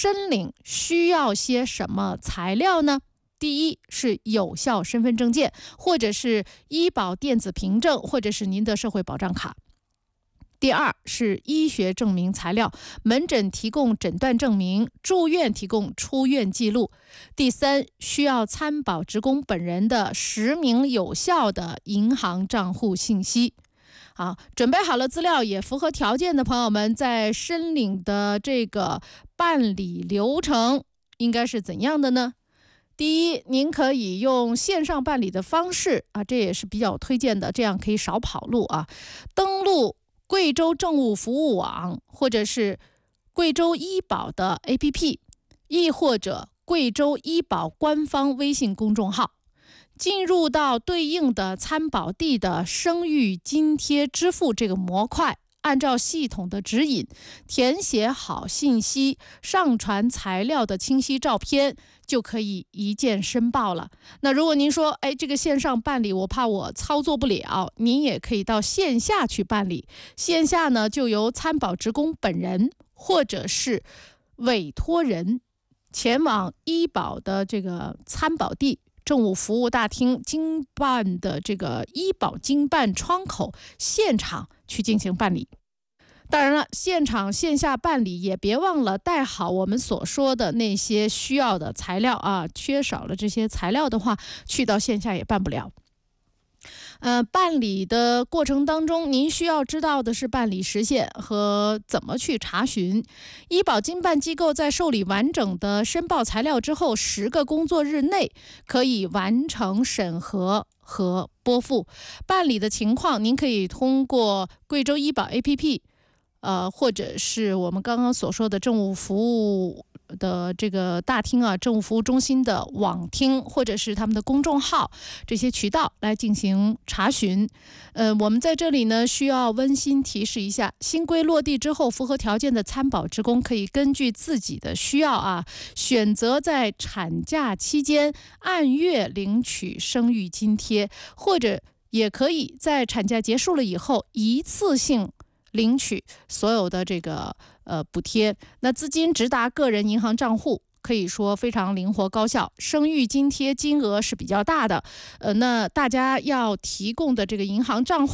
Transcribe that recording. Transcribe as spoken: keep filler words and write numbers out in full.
申领需要些什么材料呢？第一是有效身份证件，或者是医保电子凭证，或者是您的社会保障卡。第二是医学证明材料，门诊提供诊断证明，住院提供出院记录。第三，需要参保职工本人的实名有效的银行账户信息。好，准备好了资料也符合条件的朋友们，在申领的这个办理流程应该是怎样的呢？第一，您可以用线上办理的方式啊，这也是比较推荐的，这样可以少跑路啊。登录贵州政务服务网，或者是贵州医保的 A P P， 亦或者贵州医保官方微信公众号，进入到对应的参保地的生育津贴支付这个模块，按照系统的指引填写好信息，上传材料的清晰照片，就可以一键申报了。那如果您说，哎，这个线上办理我怕我操作不了，您也可以到线下去办理。线下呢，就由参保职工本人或者是委托人前往医保的这个参保地政务服务大厅经办的这个医保经办窗口现场去进行办理。当然了，现场线下办理也别忘了带好我们所说的那些需要的材料啊，缺少了这些材料的话，去到线下也办不了。呃，办理的过程当中，您需要知道的是办理时限和怎么去查询。医保经办机构在受理完整的申报材料之后，十个工作日内可以完成审核和拨付。办理的情况，您可以通过贵州医保 A P P， 呃，或者是我们刚刚所说的政务服务的这个大厅啊，政务服务中心的网厅，或者是他们的公众号，这些渠道来进行查询。呃，我们在这里呢，需要温馨提示一下，新规落地之后，符合条件的参保职工可以根据自己的需要啊，选择在产假期间按月领取生育津贴，或者也可以在产假结束了以后一次性领取所有的这个呃补贴。那资金直达个人银行账户，可以说非常灵活高效。生育津贴金额是比较大的，呃，那大家要提供的这个银行账户